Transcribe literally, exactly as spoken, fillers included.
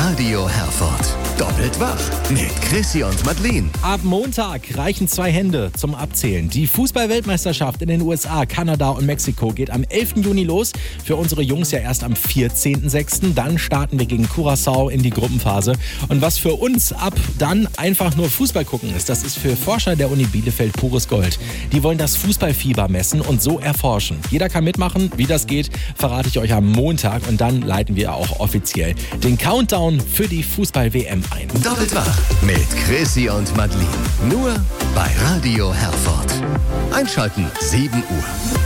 Radio Herford. Doppelt wach mit Chrissy und Madeleine. Ab Montag reichen zwei Hände zum Abzählen. Die Fußball-Weltmeisterschaft in den U S A, Kanada und Mexiko geht am elften Juni los. Für unsere Jungs ja erst am vierzehnten sechsten Dann starten wir gegen Curaçao in die Gruppenphase. Und was für uns ab dann einfach nur Fußball gucken ist, das ist für Forscher der Uni Bielefeld pures Gold. Die wollen das Fußballfieber messen und so erforschen. Jeder kann mitmachen. Wie das geht, verrate ich euch am Montag. Und dann leiten wir auch offiziell den Countdown für die Fußball-W M ein. Doppelt wach mit Chrissy und Madeleine. Nur bei Radio Herford. Einschalten sieben Uhr.